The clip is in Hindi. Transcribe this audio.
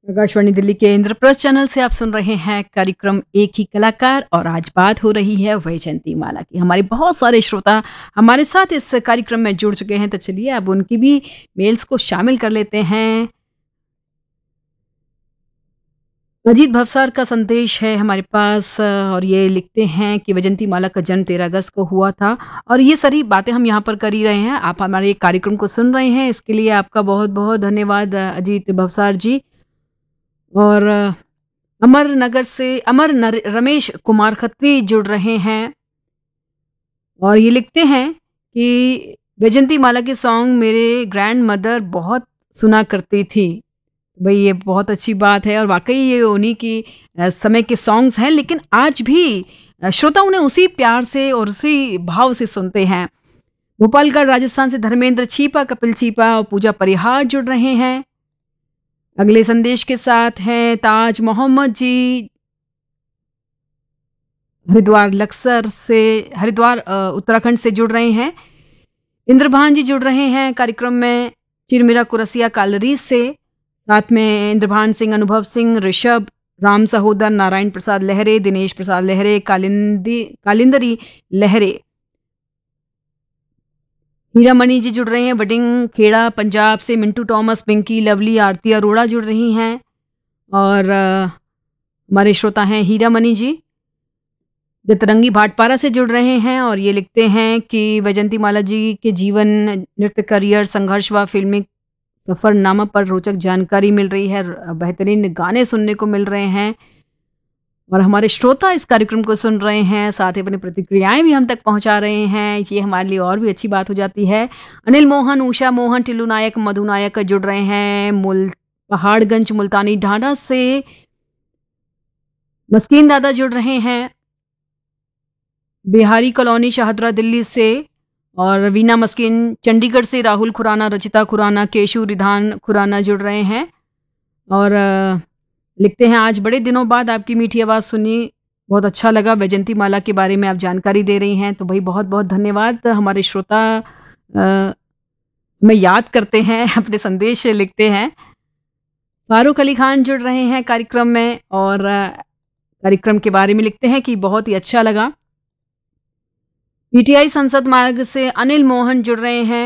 आकाशवाणी दिल्ली के इंद्रप्रस्थ चैनल से आप सुन रहे हैं कार्यक्रम एक ही कलाकार और आज बात हो रही है वैजयंती माला की। हमारे बहुत सारे श्रोता हमारे साथ इस कार्यक्रम में जुड़ चुके हैं, तो चलिए अब उनकी भी मेल्स को शामिल कर लेते हैं। अजीत भवसार का संदेश है हमारे पास और ये लिखते हैं कि वैजयंती माला का जन्म 13 अगस्त को हुआ था और ये सारी बातें हम यहाँ पर कर ही रहे हैं। आप हमारे कार्यक्रम को सुन रहे हैं, इसके लिए आपका बहुत बहुत धन्यवाद अजीत भवसार जी। और रमेश कुमार खत्री जुड़ रहे हैं और ये लिखते हैं कि वैजयंती माला के सॉन्ग मेरे ग्रैंड मदर बहुत सुना करती थी। भाई ये बहुत अच्छी बात है और वाकई ये उन्हीं की समय के सॉन्ग्स हैं, लेकिन आज भी श्रोता उन्हें उसी प्यार से और उसी भाव से सुनते हैं। भोपालगढ़ राजस्थान से धर्मेंद्र छीपा, कपिल छीपा और पूजा परिहार जुड़ रहे हैं। अगले संदेश के साथ हैं ताज मोहम्मद जी हरिद्वार उत्तराखंड से जुड़ रहे हैं। इंद्रभान जी जुड़ रहे हैं कार्यक्रम में चिरमिरा कुरसिया कालरी से। साथ में इंद्रभान सिंह, अनुभव सिंह, ऋषभ, राम सहोदर, नारायण प्रसाद लहरे, दिनेश प्रसाद लहरे, कालिंदरी लहरे। हीरामणि जी जुड़ रहे हैं वडिंग खेड़ा पंजाब से। मिंटू टॉमस, पिंकी, लवली, आरती अरोड़ा जुड़ रही हैं और हमारे श्रोता हैं हीरामणि जी जतरंगी भाटपारा से जुड़ रहे हैं और ये लिखते हैं कि वैजयंती माला जी के जीवन, नृत्य करियर, संघर्ष व फिल्मी सफरनामा पर रोचक जानकारी मिल रही है, बेहतरीन गाने सुनने को मिल रहे हैं और हमारे श्रोता इस कार्यक्रम को सुन रहे हैं, साथ ही अपनी प्रतिक्रियाएं भी हम तक पहुंचा रहे हैं। ये हमारे लिए और भी अच्छी बात हो जाती है। अनिल मोहन, उषा मोहन, टिल्लू नायक, मधु नायक जुड़ रहे हैं पहाड़गंज मुल्तानी ढांढा से। मस्कीन दादा जुड़ रहे हैं बिहारी कॉलोनी शाहदरा दिल्ली से और रवीना मस्किन चंडीगढ़ से। राहुल खुराना, रचिता खुराना, केशु रिधान खुराना जुड़ रहे हैं और लिखते हैं आज बड़े दिनों बाद आपकी मीठी आवाज़ सुनी, बहुत अच्छा लगा। वैजयंती माला के बारे में आप जानकारी दे रही हैं, तो भाई बहुत बहुत धन्यवाद। हमारे श्रोता में याद करते हैं, अपने संदेश लिखते हैं। फारूक अली खान जुड़ रहे हैं कार्यक्रम में और कार्यक्रम के बारे में लिखते हैं कि बहुत ही अच्छा लगा। पीटीआई संसद मार्ग से अनिल मोहन जुड़ रहे हैं